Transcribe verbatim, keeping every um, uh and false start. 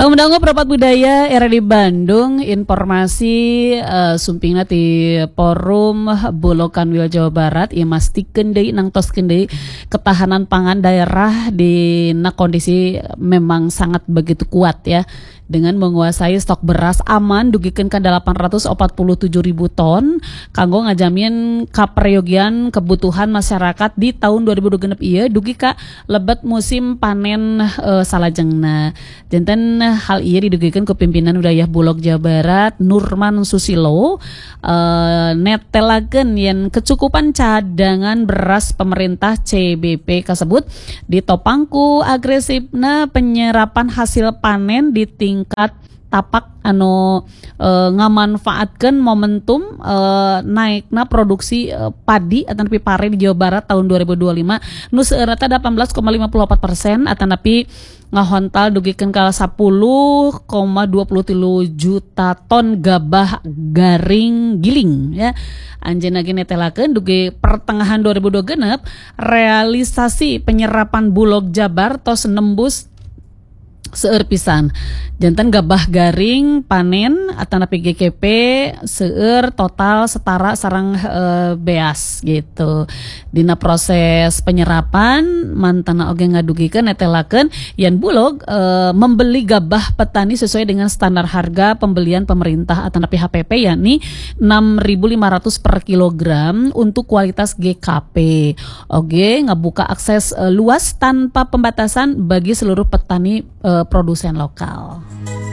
Dangu-dangu Prapat Budaya era di Bandung informasi uh, sumpingna ti Forum Bulog Kanwil Jawa Barat ieu mastikeun deui nangtoskeun deui ketahanan pangan daerah di na kondisi memang sangat begitu kuat ya, dengan menguasai stok beras aman dugikeun ka delapan ratus empat puluh tujuh ribu ton kanggo ngajamin kaperyogian kebutuhan masyarakat di tahun dua ribu dua puluh genep ieu dugi ka lebet musim panen uh, salajengna. Janten hal ieu didugikeun ku pimpinan wilayah Bulog Jawa Barat Nurman Susilo, uh, netelakeun yen kecukupan cadangan beras pemerintah C B P kasebut ditopangku agresifna penyerapan hasil panen di tingkat tapak anu e, ngamanfaatkeun momentum e, naikna produksi e, padi atau napi pare di Jawa Barat tahun dua ribu dua puluh lima nu seueurna delapan belas koma lima puluh empat persen atau napi ngahontal dugikeun ka sepuluh koma dua puluh tilu juta ton gabah garing giling ya. Anjeunna ge netelakeun dugi pertengahan dua ribu dua puluh genep realisasi penyerapan Bulog Jabar tos nembus seueur pisan. Janten gabah garing panen atau napi G K P seueur total setara sarang e, beas gitu. Dina proses penyerapan mantana oge ngadugikeun netelakeun yen Bulog e, membeli gabah petani sesuai dengan standar harga pembelian pemerintah atau napi H P P yakni enam ribu lima ratus per kilogram untuk kualitas G K P. Oge ngabuka akses e, luas tanpa pembatasan bagi seluruh petani e, produsen lokal.